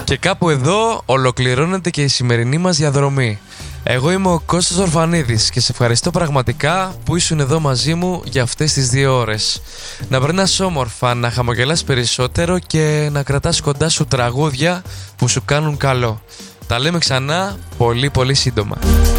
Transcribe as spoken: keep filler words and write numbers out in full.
Και κάπου εδώ ολοκληρώνεται και η σημερινή μας διαδρομή. Εγώ είμαι ο Κώστας Ορφανίδης και σε ευχαριστώ πραγματικά που ήσουν εδώ μαζί μου για αυτές τις δύο ώρες. Να περνάς όμορφα, να χαμογελάς περισσότερο και να κρατάς κοντά σου τραγούδια που σου κάνουν καλό. Τα λέμε ξανά πολύ πολύ σύντομα.